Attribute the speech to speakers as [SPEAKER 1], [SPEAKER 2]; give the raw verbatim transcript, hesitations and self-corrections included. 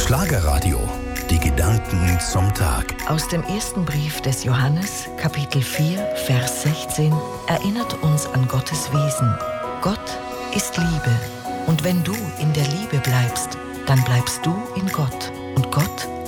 [SPEAKER 1] Schlagerradio. Die Gedanken zum Tag.
[SPEAKER 2] Aus dem ersten Brief des Johannes, Kapitel vier, Vers sechzehn, erinnert uns an Gottes Wesen. Gott ist Liebe. Und wenn du in der Liebe bleibst, dann bleibst du in Gott und Gott